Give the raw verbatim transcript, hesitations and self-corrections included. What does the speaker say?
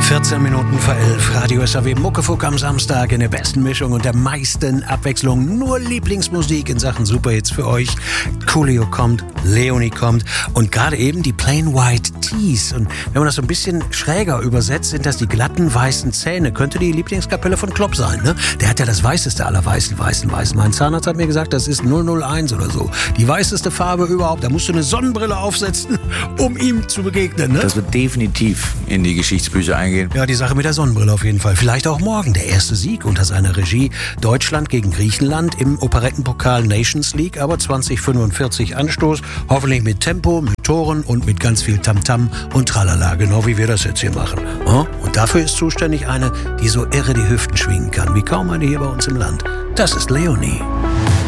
vierzehn Minuten vor elf, Radio S R W Muckefuck am Samstag in der besten Mischung und der meisten Abwechslung. Nur Lieblingsmusik in Sachen Superhits für euch. Coolio kommt, Leonie kommt und gerade eben die Plain White Tees. Und wenn man das so ein bisschen schräger übersetzt, sind das die glatten weißen Zähne. Könnte die Lieblingskapelle von Klopp sein, ne? Der hat ja das weißeste aller weißen, weißen, weißen. Mein Zahnarzt hat mir gesagt, das ist null null eins oder so. Die weißeste Farbe überhaupt. Da musst du eine Sonnenbrille aufsetzen, um ihm zu begegnen, ne? Das wird definitiv in die Geschichtsbücher eingehen. Ja, die Sache mit der Sonnenbrille auf jeden Fall. Vielleicht auch morgen der erste Sieg unter seiner Regie. Deutschland gegen Griechenland im Operettenpokal Nations League, aber zwanzig fünfundvierzig Anstoß. Hoffentlich mit Tempo, mit Toren und mit ganz viel Tamtam und Tralala, genau wie wir das jetzt hier machen. Und dafür ist zuständig eine, die so irre die Hüften schwingen kann, wie kaum eine hier bei uns im Land. Das ist Leonie.